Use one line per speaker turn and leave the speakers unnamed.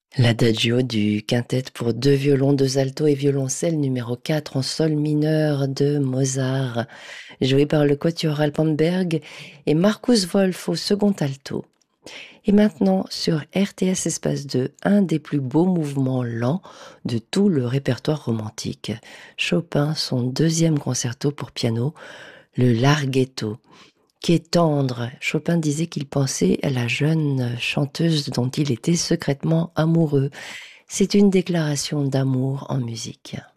L'adagio du quintet pour deux violons, deux altos et violoncelle numéro 4 en sol mineur de Mozart, joué par le Quatuor Alpensberg et Markus Wolf au second alto. Et maintenant, sur RTS Espace 2, un des plus beaux mouvements lents de tout le répertoire romantique. Chopin, son deuxième concerto pour piano, le Larghetto, qui est tendre. Chopin disait qu'il pensait à la jeune chanteuse dont il était secrètement amoureux. C'est une déclaration d'amour en musique.